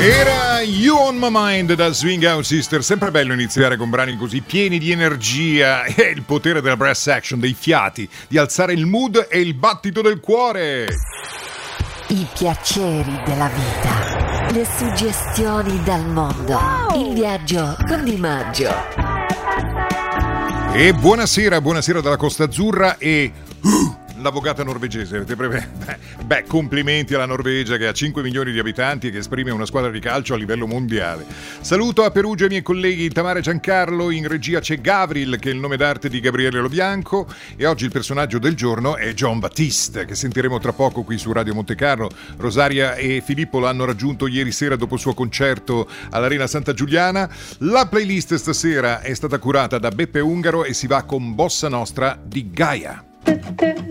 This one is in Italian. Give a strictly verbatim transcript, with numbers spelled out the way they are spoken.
Era You On My Mind da Swing Out Sister. Sempre bello iniziare con brani così pieni di energia e il potere della brass action, dei fiati, di alzare il mood e il battito del cuore. I piaceri della vita, le suggestioni dal mondo, il viaggio con Di Maggio. E buonasera, buonasera dalla Costa Azzurra e... Uh, l'avvocata norvegese, avete pre... beh, complimenti alla Norvegia che ha cinque milioni di abitanti e che esprime una squadra di calcio a livello mondiale. Saluto a Perugia i miei colleghi Tamara e Giancarlo, in regia c'è Gavril che è il nome d'arte di Gabriele Lobianco e oggi il personaggio del giorno è John Baptiste che sentiremo tra poco qui su Radio Montecarlo. Rosaria e Filippo l'hanno raggiunto ieri sera dopo il suo concerto all'Arena Santa Giuliana. La playlist stasera è stata curata da Beppe Ungaro e si va con Bossa Nostra di Gaia.